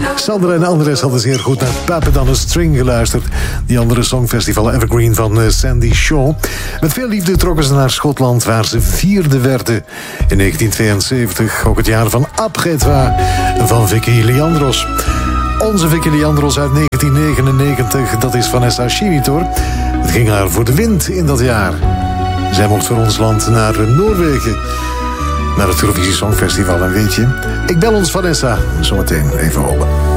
Sandra en Andres hadden zeer goed naar Puppet on a String geluisterd. Die andere songfestival Evergreen van Sandy Shaw. Met veel liefde trokken ze naar Schotland, waar ze vierde werden. In 1972, ook het jaar van Après-toi van Vicky Leandros. Onze Vicky Leandros uit 1999, dat is Vanessa Chinitor. Het ging haar voor de wind in dat jaar. Zij mocht voor ons land naar Noorwegen, naar het Eurovisie Songfestival. En weet je, ik bel ons Vanessa zometeen even open.